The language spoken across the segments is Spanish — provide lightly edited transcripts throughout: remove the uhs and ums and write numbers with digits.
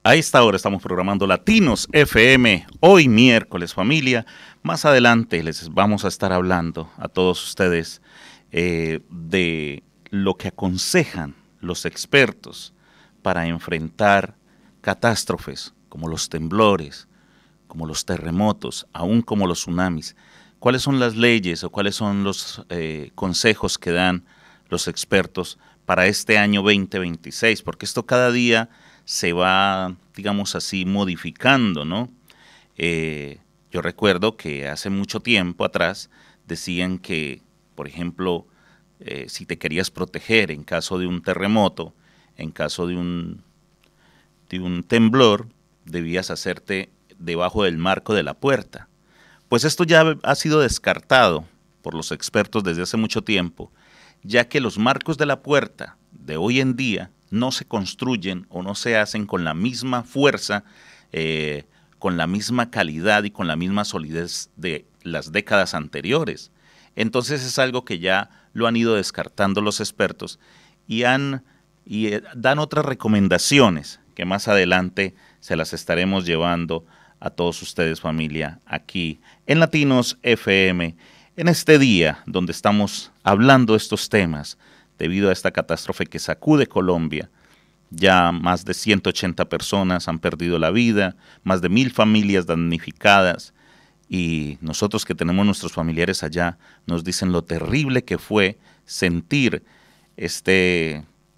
A esta hora estamos programando Latinos FM, hoy miércoles familia. Más adelante les vamos a estar hablando a todos ustedes de lo que aconsejan los expertos para enfrentar catástrofes como los temblores, como los terremotos, aún como los tsunamis. ¿Cuáles son las leyes o cuáles son los consejos que dan los expertos para este año 2026? Porque esto cada día se va, digamos así, modificando, ¿no? Yo recuerdo que hace mucho tiempo atrás decían que, por ejemplo, si te querías proteger en caso de un terremoto, en caso de un temblor, debías hacerte debajo del marco de la puerta. Pues esto ya ha sido descartado por los expertos desde hace mucho tiempo, ya que los marcos de la puerta de hoy en día no se construyen o no se hacen con la misma fuerza, con la misma calidad y con la misma solidez de las décadas anteriores. Entonces es algo que ya lo han ido descartando los expertos y dan otras recomendaciones que más adelante se las estaremos llevando a todos ustedes, familia, aquí en Latinos FM, en este día donde estamos hablando de estos temas debido a esta catástrofe que sacude Colombia. Ya más de 180 personas han perdido la vida, más de 1000 familias damnificadas, y nosotros que tenemos nuestros familiares allá nos dicen lo terrible que fue sentir este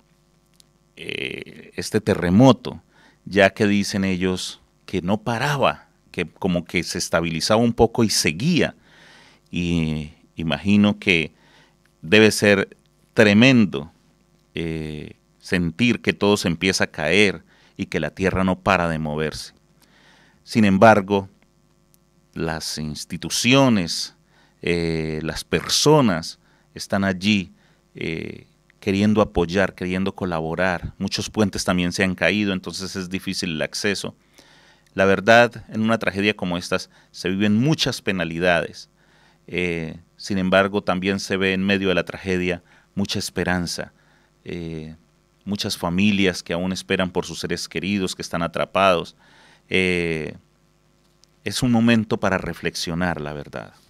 terremoto, ya que dicen ellos que no paraba, que como que se estabilizaba un poco y seguía. Y imagino que debe ser tremendo sentir que todo se empieza a caer y que la tierra no para de moverse. Sin embargo, las instituciones, las personas están allí queriendo apoyar, queriendo colaborar. Muchos puentes también se han caído, entonces es difícil el acceso. La verdad, en una tragedia como estas se viven muchas penalidades. Sin embargo, también se ve en medio de la tragedia mucha esperanza, muchas familias que aún esperan por sus seres queridos que están atrapados. Es un momento para reflexionar, la verdad.